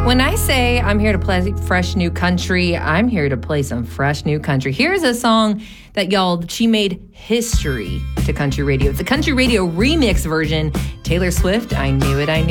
When I say I'm here to play fresh new country, I'm here to play some fresh new country. Here's a song that she made history to country radio. It's a country radio remix version. Taylor Swift, I Knew It, I Knew